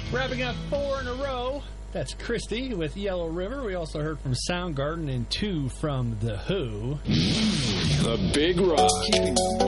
Wrapping up 4 in a row. That's Christy with Yellow River. We also heard from Soundgarden and 2 from The Who. The Big Rock.